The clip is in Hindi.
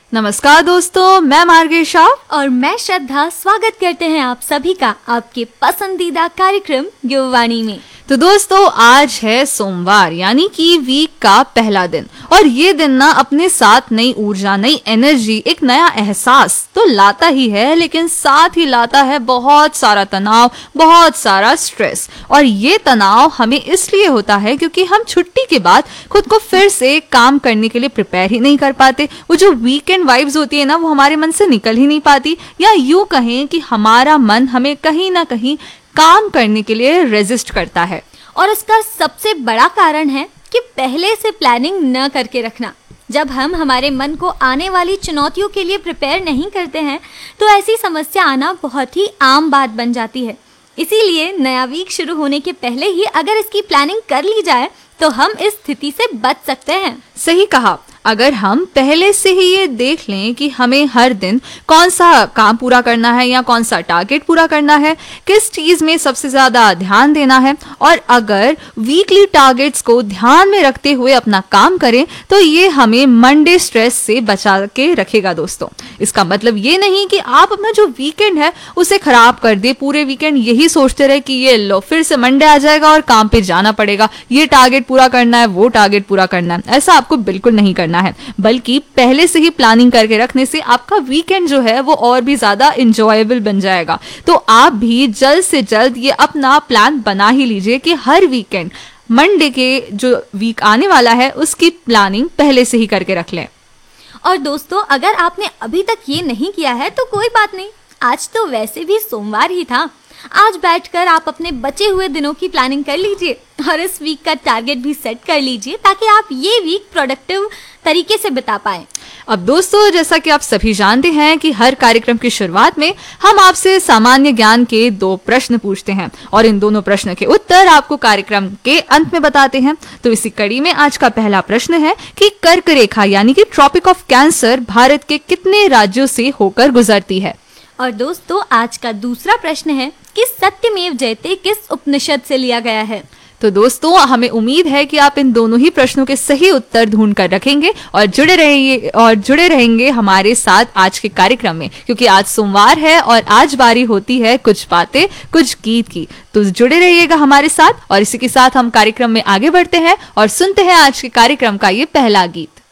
नमस्कार दोस्तों, मैं मार्गेशा और मैं श्रद्धा स्वागत करते हैं आप सभी का आपके पसंदीदा कार्यक्रम युववाणी में। तो दोस्तों, आज है सोमवार यानी कि वीक का पहला दिन और ये दिन ना अपने साथ नई ऊर्जा, नई एनर्जी, एक नया एहसास तो लाता ही है, लेकिन साथ ही लाता है बहुत सारा तनाव, बहुत सारा स्ट्रेस। और ये तनाव हमें इसलिए होता है क्योंकि हम छुट्टी के बाद खुद को फिर से काम करने के लिए प्रिपेयर ही नहीं कर पाते। वो जो वीकेंड वाइब्स होती है ना, वो हमारे मन से निकल ही नहीं पाती, या यूं कहें कि हमारा मन हमें कहीं ना कहीं काम करने के लिए रेजिस्ट करता है। और इसका सबसे बड़ा कारण है कि पहले से प्लानिंग न करके रखना। जब हम हमारे मन को आने वाली चुनौतियों के लिए प्रिपेयर नहीं करते हैं तो ऐसी समस्या आना बहुत ही आम बात बन जाती है। इसीलिए नया वीक शुरू होने के पहले ही अगर इसकी प्लानिंग कर ली जाए तो हम इस स्थिति से बच सकते हैं। सही कहा। अगर हम पहले से ही ये देख लें कि हमें हर दिन कौन सा काम पूरा करना है या कौन सा टारगेट पूरा करना है, किस चीज में सबसे ज्यादा ध्यान देना है, और अगर वीकली टारगेट्स को ध्यान में रखते हुए अपना काम करें तो ये हमें मंडे स्ट्रेस से बचा के रखेगा। दोस्तों, इसका मतलब ये नहीं कि आप अपना जो वीकेंड है उसे खराब कर दे, पूरे वीकेंड यही सोचते रहे कि ये लो फिर से मंडे आ जाएगा और काम पे जाना पड़ेगा, ये टारगेट पूरा करना है, वो टारगेट पूरा करना है। ऐसा आपको बिल्कुल नहीं करना है, बल्कि पहले से ही प्लानिंग करके रखने से आपका वीकेंड जो है वो और भी ज्यादा इंजॉयबल बन जाएगा। तो आप भी जल्द से जल्द ये अपना प्लान बना ही लीजिए कि हर वीकेंड मंडे के जो वीक आने वाला है उसकी प्लानिंग पहले से ही करके रख लें। और दोस्तों, अगर आपने अभी तक ये नहीं किया है तो कोई बात नहीं, आज तो वैसे भी सोमवार ही था। आज बैठकर आप अपने बचे हुए दिनों की प्लानिंग कर लीजिए और इस वीक का टारगेट भी सेट कर लीजिए ताकि आप ये वीक प्रोडक्टिव तरीके से बिता पाएं। अब दोस्तों, जैसा कि आप सभी जानते हैं कि हर कार्यक्रम की शुरुआत में हम आपसे सामान्य ज्ञान के 2 प्रश्न पूछते हैं और इन दोनों प्रश्न के उत्तर आपको कार्यक्रम के अंत में बताते हैं। तो इसी कड़ी में आज का पहला प्रश्न है कि कर्क रेखा यानी कि ट्रॉपिक ऑफ कैंसर भारत के कितने राज्यों से होकर गुजरती है। और दोस्तों, आज का दूसरा प्रश्न है कि सत्यमेव जयते किस उपनिषद से लिया गया है। तो दोस्तों, हमें उम्मीद है कि आप इन दोनों ही प्रश्नों के सही उत्तर ढूंढ कर रखेंगे और जुड़े रहेंगे हमारे साथ आज के कार्यक्रम में, क्योंकि आज सोमवार है और आज बारी होती है कुछ बातें कुछ गीत की। तो जुड़े रहिएगा हमारे साथ और इसी के साथ हम कार्यक्रम में आगे बढ़ते हैं और सुनते हैं आज के कार्यक्रम का ये पहला गीत।